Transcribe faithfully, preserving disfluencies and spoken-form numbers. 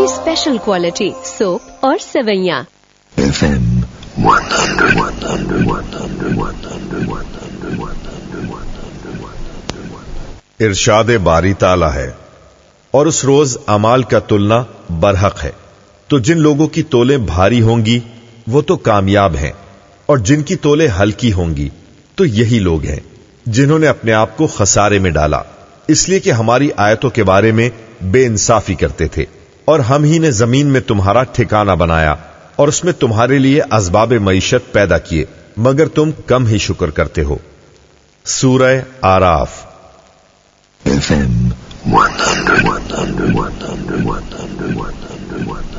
की special quality soap और सेवैयां। FM इरशाद बारी ताला है, और उस रोज अमाल का तुलना बरहक है। तो जिन लोगों की तोलें भारी होंगी वो तो कामयाब हैं, और जिनकी तोलें हल्की होंगी तो यही लोग हैं जिन्होंने अपने आप को खसारे में डाला, इसलिए कि हमारी आयतों के बारे में बेइंसाफी करते थे। और हम ही ने जमीन में तुम्हारा ठिकाना बनाया और उसमें तुम्हारे लिए असबाब मईशत पैदा किए, मगर तुम कम ही शुक्र करते हो। सूरह आराफ। FM one hundred, one hundred, one hundred, one hundred, one hundred, one hundred.